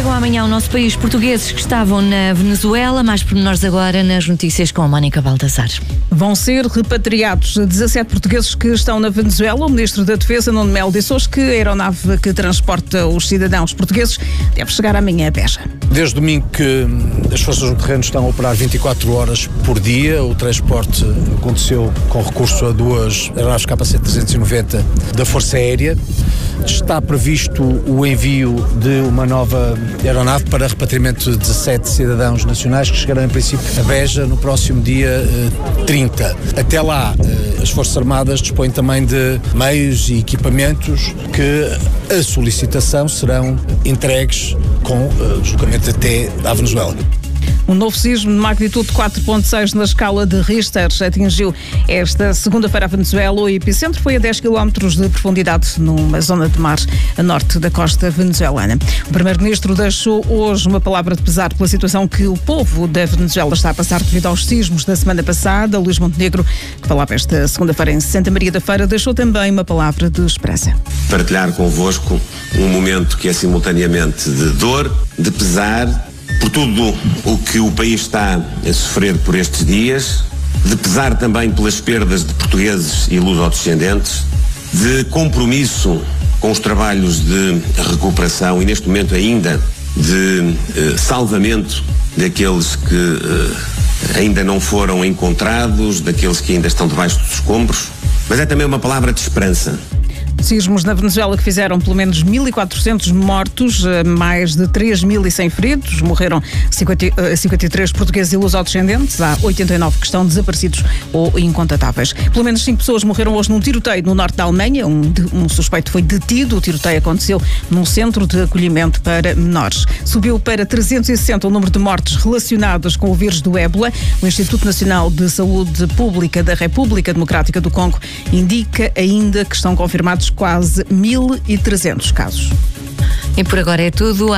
chegam amanhã ao nosso país portugueses que estavam na Venezuela. Mais pormenores agora nas notícias com a Mónica Baltazar. Vão ser repatriados 17 portugueses que estão na Venezuela. O Ministro da Defesa, Nuno Melo, disse hoje que a aeronave que transporta os cidadãos portugueses deve chegar amanhã a Beja. Desde domingo que as forças no terreno estão a operar 24 horas por dia. O transporte aconteceu com recurso a duas aeronaves KC-390 da Força Aérea. Está previsto o envio de uma nova aeronave para repatriamento de 17 cidadãos nacionais que chegarão em princípio a Beja no próximo dia 30. Até lá, as Forças Armadas dispõem também de meios e equipamentos que a solicitação serão entregues com deslocamento até à Venezuela. Um novo sismo de magnitude 4.6 na escala de Richter atingiu esta segunda-feira a Venezuela. O epicentro foi a 10 km de profundidade numa zona de mar a norte da costa venezuelana. O primeiro-ministro deixou hoje uma palavra de pesar pela situação que o povo da Venezuela está a passar devido aos sismos da semana passada. Luís Montenegro, que falava esta segunda-feira em Santa Maria da Feira, deixou também uma palavra de esperança. Partilhar convosco um momento que é simultaneamente de dor, de pesar, por tudo o que o país está a sofrer por estes dias, de pesar também pelas perdas de portugueses e luso-descendentes, de compromisso com os trabalhos de recuperação e neste momento ainda de salvamento daqueles que ainda não foram encontrados, daqueles que ainda estão debaixo dos escombros, mas é também uma palavra de esperança. Sismos na Venezuela que fizeram pelo menos 1.400 mortos, mais de 3.100 feridos. Morreram 53 portugueses e luso-descendentes. Há 89 que estão desaparecidos ou incontatáveis. Pelo menos 5 pessoas morreram hoje num tiroteio no norte da Alemanha. Um suspeito foi detido. O tiroteio aconteceu num centro de acolhimento para menores. Subiu para 360 o número de mortes relacionadas com o vírus do ébola. O Instituto Nacional de Saúde Pública da República Democrática do Congo indica ainda que estão confirmados quase 1.300 casos. E por agora é tudo.